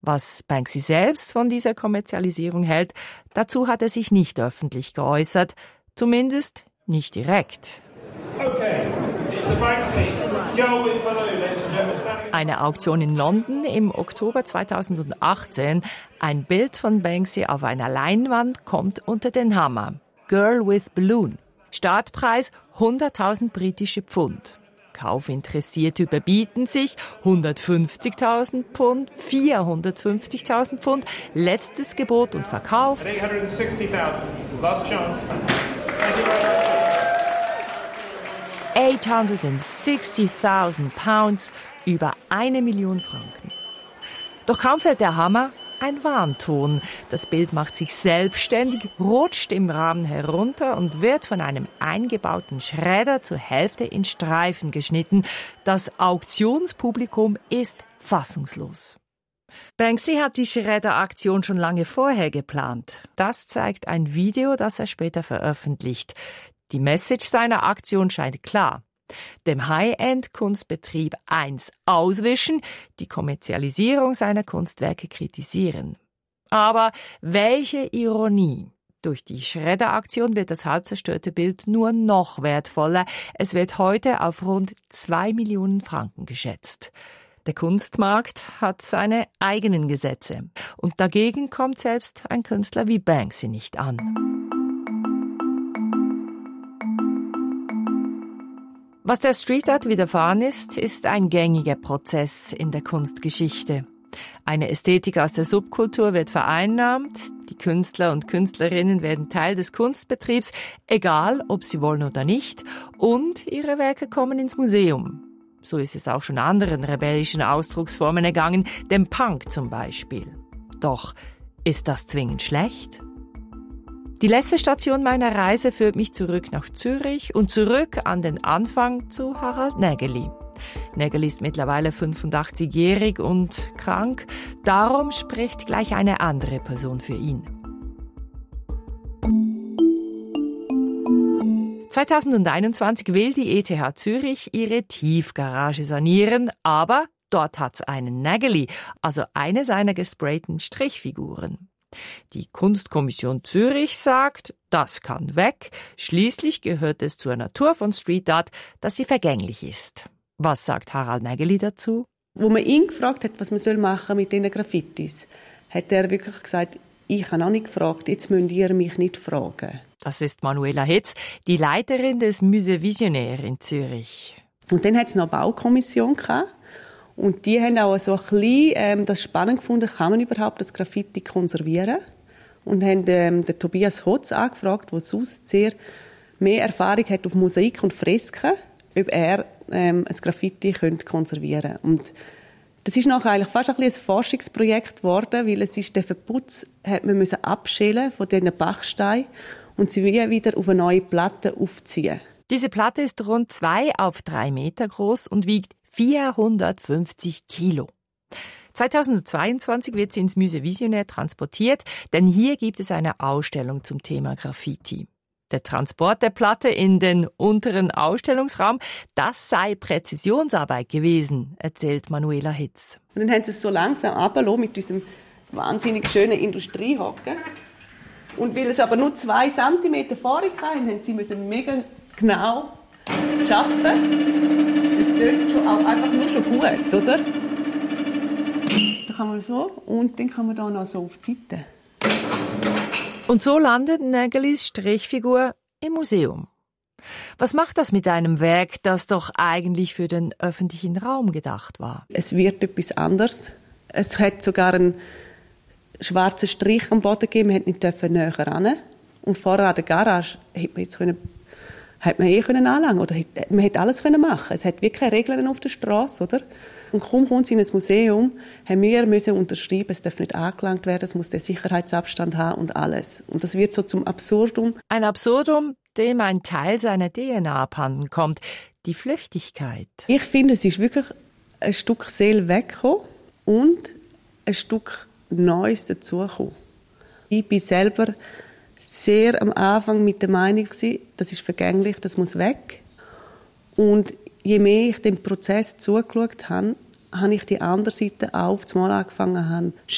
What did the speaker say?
Was Banksy selbst von dieser Kommerzialisierung hält, dazu hat er sich nicht öffentlich geäußert, zumindest nicht direkt. Eine Auktion in London im Oktober 2018. Ein Bild von Banksy auf einer Leinwand kommt unter den Hammer. Girl with Balloon. Startpreis 100.000 britische Pfund. Kaufinteressierte überbieten sich 150.000 Pfund, 450.000 Pfund, letztes Gebot und Verkauf 860.000 Pounds, über 1 Million Franken. Doch kaum fällt der Hammer, ein Warnton. Das Bild macht sich selbstständig, rutscht im Rahmen herunter und wird von einem eingebauten Schredder zur Hälfte in Streifen geschnitten. Das Auktionspublikum ist fassungslos. Banksy hat die Schredderaktion schon lange vorher geplant. Das zeigt ein Video, das er später veröffentlicht. Die Message seiner Aktion scheint klar. Dem High-End-Kunstbetrieb eins auswischen, die Kommerzialisierung seiner Kunstwerke kritisieren. Aber welche Ironie! Durch die Schredderaktion wird das halb zerstörte Bild nur noch wertvoller. Es wird heute auf rund 2 Millionen Franken geschätzt. Der Kunstmarkt hat seine eigenen Gesetze. Und dagegen kommt selbst ein Künstler wie Banksy nicht an. Was der Street Art widerfahren ist ein gängiger Prozess in der Kunstgeschichte. Eine Ästhetik aus der Subkultur wird vereinnahmt, die Künstler und Künstlerinnen werden Teil des Kunstbetriebs, egal ob sie wollen oder nicht, und ihre Werke kommen ins Museum. So ist es auch schon anderen rebellischen Ausdrucksformen ergangen, dem Punk zum Beispiel. Doch ist das zwingend schlecht? Die letzte Station meiner Reise führt mich zurück nach Zürich und zurück an den Anfang zu Harald Nägeli. Nägeli ist mittlerweile 85-jährig und krank, darum spricht gleich eine andere Person für ihn. 2021 will die ETH Zürich ihre Tiefgarage sanieren, aber dort hat's einen Nägeli, also eine seiner gesprayten Strichfiguren. Die Kunstkommission Zürich sagt, das kann weg. Schließlich gehört es zur Natur von Street Art, dass sie vergänglich ist. Was sagt Harald Nägeli dazu? Wo man ihn gefragt hat, was man machen mit diesen Graffitis, hat er wirklich gesagt, ich habe auch nicht gefragt, jetzt müsst ihr mich nicht fragen. Das ist Manuela Hitz, die Leiterin des Musée Visionnaire in Zürich. Und dann hat es noch eine Baukommission gehabt. Und die haben auch so ein bisschen das spannend gefunden, kann man überhaupt das Graffiti konservieren? Und haben den Tobias Hotz angefragt, der sonst sehr mehr Erfahrung hat auf Mosaik und Fresken, ob er ein Graffiti konservieren könnte. Und das ist nachher eigentlich fast ein Forschungsprojekt geworden, weil es ist, den Verputz hat man müssen abschälen von diesen Bachsteinen und sie wieder auf eine neue Platte aufziehen. Diese Platte ist rund 2 auf 3 Meter groß und wiegt 450 Kilo. 2022 wird sie ins Musée Visionnaire transportiert, denn hier gibt es eine Ausstellung zum Thema Graffiti. Der Transport der Platte in den unteren Ausstellungsraum, das sei Präzisionsarbeit gewesen, erzählt Manuela Hitz. Und dann haben sie es so langsam runtergelassen mit diesem wahnsinnig schönen Industriehocken. Und weil es aber nur 2 Zentimeter vorne hatten, haben sie mega genau arbeiten. Das tönt schon auch einfach nur schon gut, oder? Da kann man so und dann kann man da noch so auf die Seite. Und so landet Nägelis Strichfigur im Museum. Was macht das mit einem Werk, das doch eigentlich für den öffentlichen Raum gedacht war? Es wird etwas anderes. Es hat sogar einen schwarzen Strich am Boden gegeben, man durfte nicht näher ran. Und vorher an der Garage hat man anlangen oder man hätte alles machen. Es hat wirklich keine Regeln auf der Straße, oder? Und kaum kommt sie in ein Museum, haben wir müssen unterschreiben, es darf nicht angelangt werden, es muss den Sicherheitsabstand haben und alles. Und das wird so zum Absurdum. Ein Absurdum, dem ein Teil seiner DNA abhanden kommt, die Flüchtigkeit. Ich finde, es ist wirklich ein Stück Seele weggekommen und ein Stück Neues dazugekommen. Ich bin selber sehr am Anfang mit der Meinung gewesen, das ist vergänglich, das muss weg. Und je mehr ich dem Prozess zugeschaut habe, habe ich die andere Seite auf einmal angefangen zu